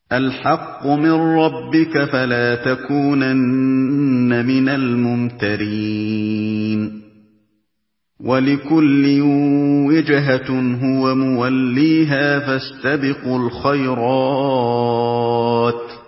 الْحَقُّ مِن رَّبِّكَ فَلَا تَكُونَنَّ مِنَ الْمُمْتَرِينَ وَلِكُلٍّ وِجْهَةٌ هُوَ مُوَلِّيهَا فَاسْتَبِقُوا الْخَيْرَاتِ